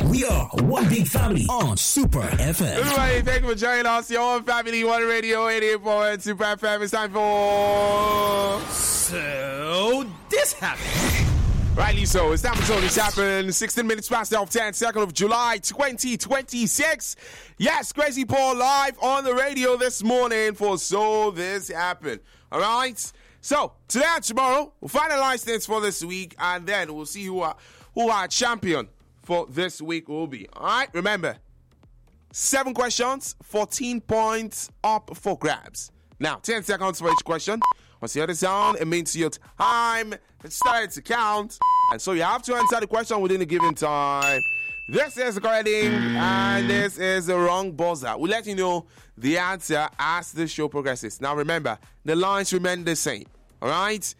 We are one big family on Super FM. Everybody, thank you for joining us. Your own family, One Radio 88.4 and Super FM. It's time for... So, this happened. Rightly so. It's time for So This Happened. 16 minutes past the 10th of July 2026. Yes, Crazy Paul live on the radio this morning for So This Happened. All right? So, today and tomorrow, we'll finalize things for this week, and then we'll see who our champion for this week will be. All right? Remember, 7 questions, 14 points up for grabs. Now, 10 seconds for each question. Once you hear the sound, it means your time has started to count. And so you have to answer the question within a given time. This is the correct thing, and this is the wrong buzzer. We'll let you know the answer as the show progresses. Now, remember, the lines remain the same. All right?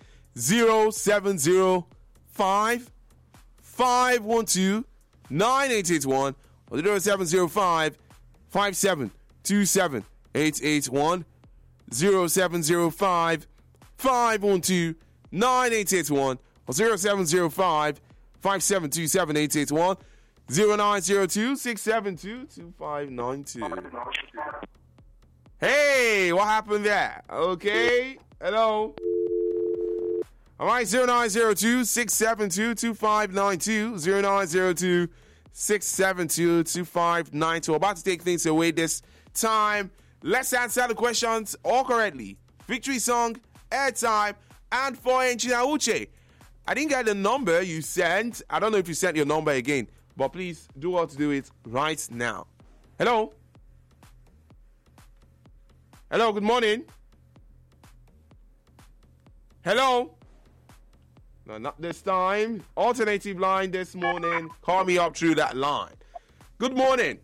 0705 512 9881 or 0705 5727 881 0705 512 9881 or 0705 5727 881 0902 672 2592. Hey, what happened there? Okay, hello. All right, 0902 672 2592 0902 672 2592. About to take things away this time. Let's answer the questions all correctly. Victory song, airtime, and for Engineer Uche. I didn't get the number you sent. I don't know if you sent your number again, but please do what to do it right now. Hello? Hello, good morning. Hello? No, not this time. Alternative line this morning. Call me up through that line. Good morning.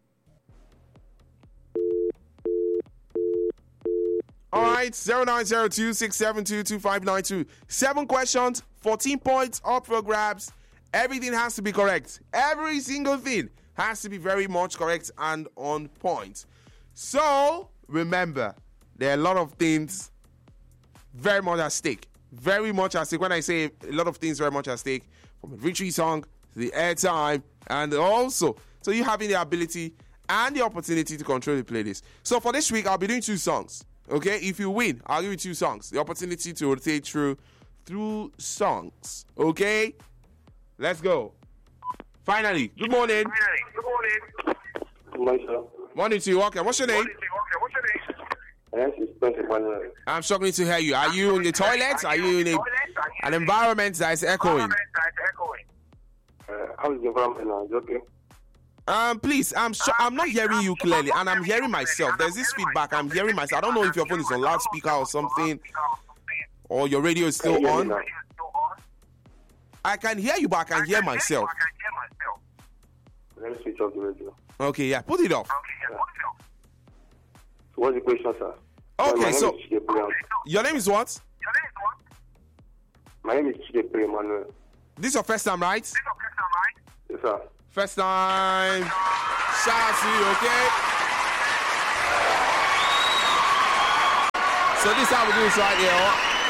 All right, 0902-672-2592. 7 questions, 14 points up for grabs. Everything has to be correct. Every single thing has to be very much correct and on point. So, remember, there are a lot of things very much at stake. Very much at stake. When I say a lot of things very much at stake, from the victory song to the airtime, and also, so you having the ability and the opportunity to control the playlist. So for this week, I'll be doing 2 songs. Okay, if you win, I'll give you 2 songs. The opportunity to rotate through songs. Okay, let's go. Finally, good morning. Good morning, sir. Morning to you. Okay, what's your name? Yes, it's Prince Emmanuel. I'm struggling to hear you. Are you in the toilet? Are you in an environment that is echoing? How is the environment now? Is it okay? Please, I'm not hearing you clearly, and I'm hearing myself. There's this feedback. I'm hearing myself. I don't know if your phone is on loudspeaker or something, or your radio is still on. I can hear you, but I can hear myself. Let me switch off the radio. Okay, yeah, put it off. So what's the question, sir? Okay, so your name is what? My name is Chidepe Emmanuel. This is your first time, right? Yes, sir. First time. Shout out to you, okay? So this is how we do this right here.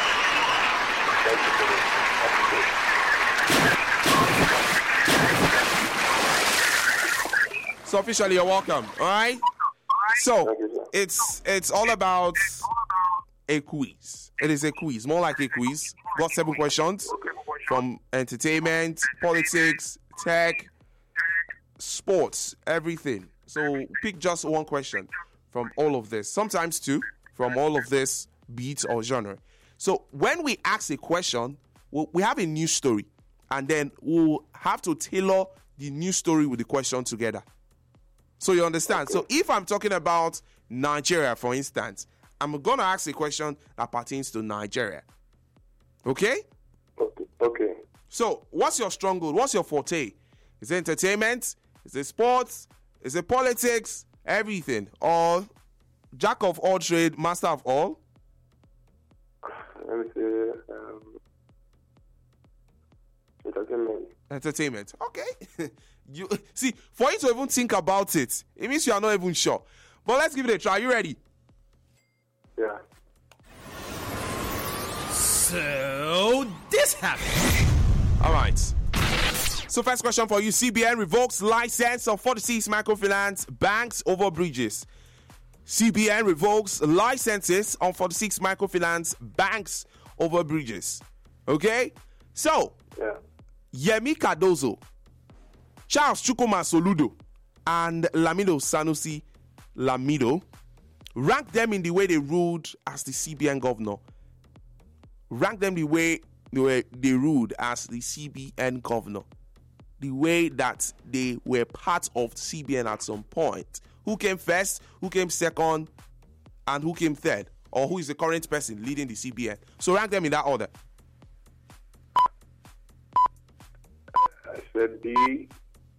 So officially, you're welcome. All right. So it's all about a quiz. It is a quiz, more like a quiz. Got 7 questions from entertainment, politics, tech, sports, everything. So pick just 1 question from all of this. Sometimes 2 from all of this beat or genre. So when we ask a question, we have a news story, and then we'll have to tailor the news story with the question together. So you understand? So if I'm talking about Nigeria, for instance, I'm going to ask a question that pertains to Nigeria. Okay? Okay. So what's your stronghold? What's your forte? Is it entertainment? Is it sports? Is it politics? Everything? Or jack of all trade, master of all? Let me say Entertainment. Okay. You see, for you to even think about it, it means you are not even sure. But let's give it a try. Are you ready? Yeah. So this happened. All right. So first question for you. CBN revokes license of 46 microfinance banks over bridges. CBN revokes licenses on 46 microfinance banks over bridges. Okay? So, Yeah. Yemi Cardozo, Charles Chukwuma Soludo, and Lamido Sanusi Lamido, rank them in the way they ruled as the CBN governor. Rank them the way they ruled as the CBN governor. The way that they were part of CBN at some point. Who came first, who came second, and who came third? Or who is the current person leading the CBN? So rank them in that order. I said B,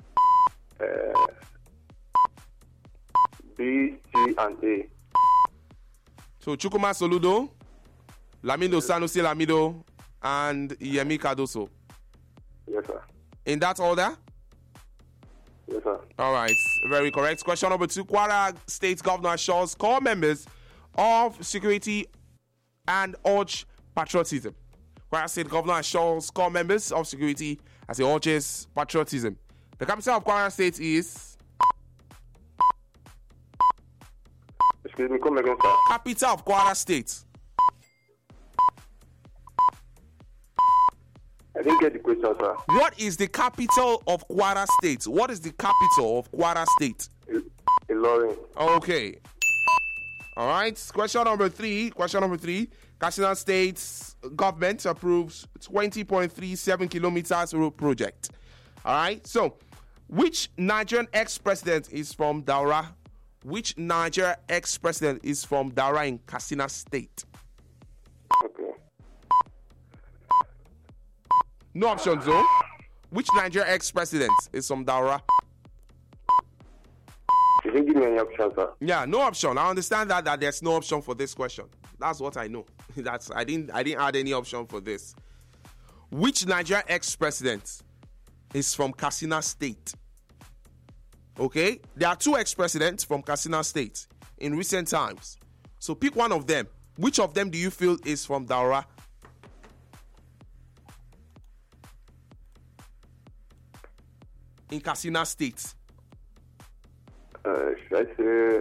C, and A. So Chukwuma Soludo, Lamido Sanusi Lamido, and Yemi Cardoso. Yes, sir. In that order? Yes, sir. All right, very correct. Question number 2. Kwara State Governor assures core members of security and urge patriotism. Kwara State Governor assures core members of security as he urges patriotism. The capital of Kwara State is? Excuse me, come again, sir. Capital of Kwara State. I didn't get the question, sir. What is the capital of Kwara State? What is the capital of Kwara State? Ilorin. Okay. All right. Question number 3. Katsina State's government approves 20.37 kilometers road project. All right. So, which Nigerian ex-president is from Daura? Which Nigerian ex-president is from Daura in Katsina State? Okay. No options, though. Which Nigerian ex-president is from Daura? You didn't give me any options, sir. Yeah, no option. I understand that there's no option for this question. That's what I know. I didn't add any option for this. Which Nigerian ex-president is from Katsina State? Okay, there are 2 ex-presidents from Katsina State in recent times. So pick one of them. Which of them do you feel is from Daura? In Katsina State. Should I say,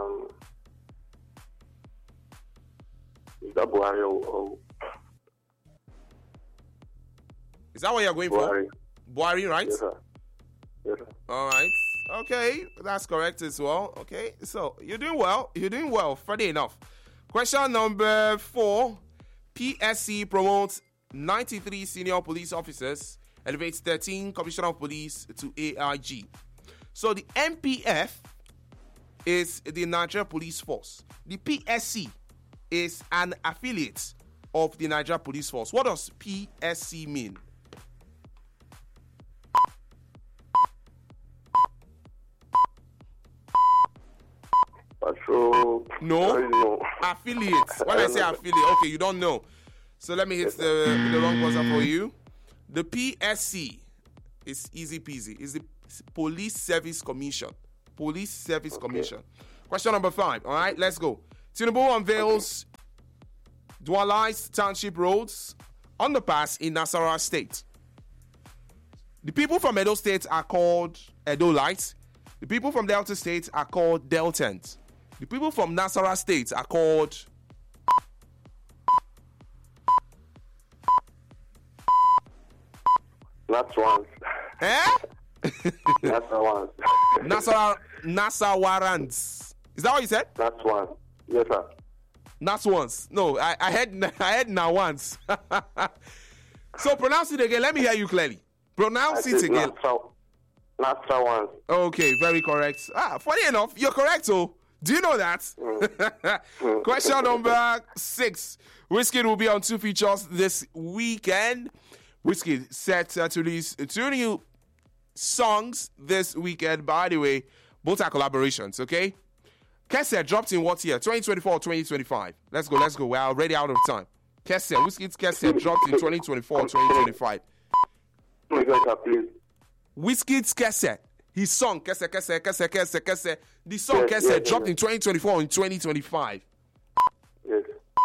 is that Buhari or Is that what you're going Buhari? for? Buhari, right? Yes, sir. Yes, sir. All right. Okay, that's correct as well. Okay, so you're doing well. Funny enough. Question number 4. PSC promotes 93 senior police officers, elevates 13 commissioner of police to AIG. So the MPF is the Nigeria Police Force. The PSC is an affiliate of the Nigeria Police Force. What does PSC mean? Patrol. No. Affiliates. When I say affiliate, okay, you don't know. So let me hit the wrong buzzer for you. The PSC is easy peasy. It's the Police Service Commission. Police Service Commission. Question number 5. All right, let's go. Tinubu unveils dualized township roads underpass in Nasarawa State. The people from Edo State are called Edolites. The people from Delta State are called Deltans. The people from Nasarawa State are called That's one. That's one. Nasawarans. Is that what you said? That's one. Yes, sir. Not once. No, I had now once. So pronounce it again. Let me hear you clearly. Pronounce it again. Not one. Okay, very correct. Funny enough, you're correct. So, do you know that? Question number 6. Wizkid will be on 2 features this weekend. Wizkid set to release 2 new songs this weekend. By the way, both are collaborations. Okay. Kesse dropped in what year? 2024 or 2025? Let's go. We're already out of time. Wizkid's Kesse dropped in 2024 or 2025? Please. Wizkid's Kesse, his song Kesse. The song Kesse dropped in 2024 or in 2025?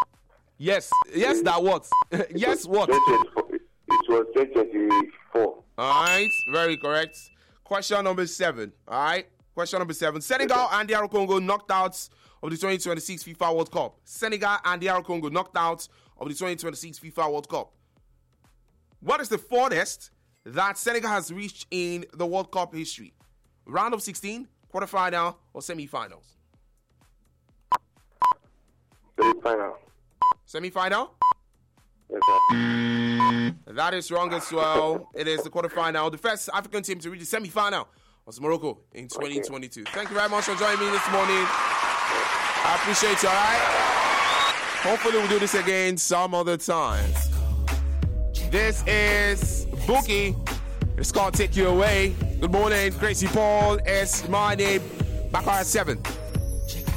Yes. Yes, that what? Yes, what? It was 2024. All right, very correct. Question number 7. All right, question number 7. Senegal and DR Congo knocked out of the 2026 FIFA World Cup. Senegal and DR Congo knocked out of the 2026 FIFA World Cup. What is the furthest that Senegal has reached in the World Cup history? Round of 16, quarterfinal, or semi-finals? Semi-final. Semi-final? Yes, sir. That is wrong as well. It is the quarterfinal. The first African team to reach the semi-final was Morocco in 2022. Thank you very much for joining me this morning. I appreciate you, all right? Hopefully we'll do this again some other time. This is Bookie. It's called Take You Away. Good morning. Gracie Paul is my name. Back at 7.